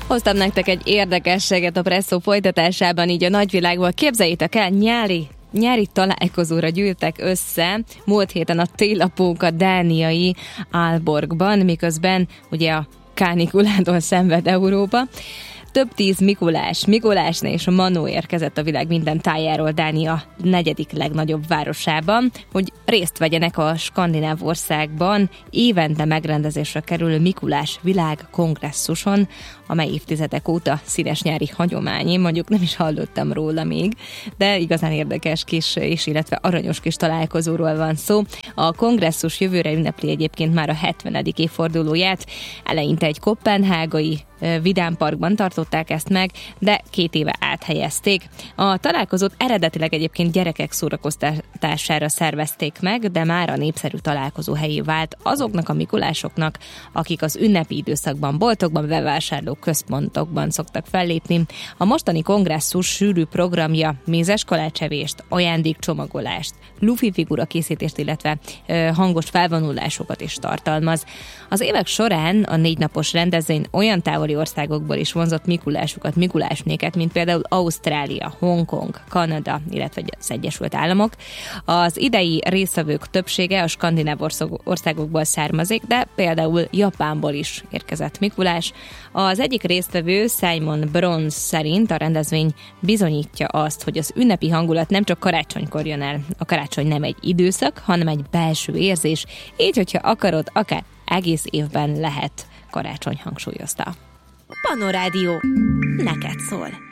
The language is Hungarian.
Hoztam nektek egy érdekességet a Presszó folytatásában, így a nagyvilágból. Képzeljétek el, nyári találkozóra gyűltek össze múlt héten a télapók a dániai Aalborgban, miközben ugye a kánikulától szenved Európa. Több tíz Mikulásné és Manó érkezett a világ minden tájáról Dánia 4. legnagyobb városában, hogy részt vegyenek a skandináv országban évente megrendezésre kerülő Mikulás világkongresszuson, amely évtizedek óta színes nyári hagyomány. Én mondjuk nem is hallottam róla még, de igazán érdekes kis illetve aranyos kis találkozóról van szó. A kongresszus jövőre ünnepli egyébként már a 70. évfordulóját. Eleinte egy koppenhágai vidámparkban tartották ezt meg, de 2 éve áthelyezték. A találkozót eredetileg egyébként gyerekek szórakoztatására szervezték meg, de már a népszerű találkozó helyé vált azoknak a mikulásoknak, akik az ünnepi időszakban boltokban, bevásárló központokban szoktak fellépni. A mostani kongresszus sűrű programja mézes kalácsevést, ajándékcsomagolást, lufi figura készítést, illetve hangos felvonulásokat is tartalmaz. Az évek során a 4 napos rendezvény olyan távoli országokból is vonzott mikulásnéket, mint például Ausztrália, Hongkong, Kanada, illetve az Egyesült Államok. Az idei résztvevők többsége a skandináv országokból származik, de például Japánból is érkezett Mikulás. Az egyik résztvevő, Simon Bronze szerint a rendezvény bizonyítja azt, hogy az ünnepi hangulat nem csak karácsonykor jön el. A karácsony nem egy időszak, hanem egy belső érzés, így, hogyha akarod, akár egész évben lehet karácsony, hangsúlyozta. Panorádió, neked szól.